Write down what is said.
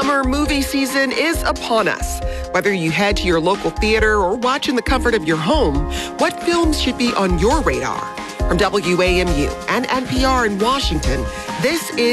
Summer movie season is upon us. Whether you head to your local theater or watch in the comfort of your home, what films should be on your radar? From WAMU and NPR in Washington, this is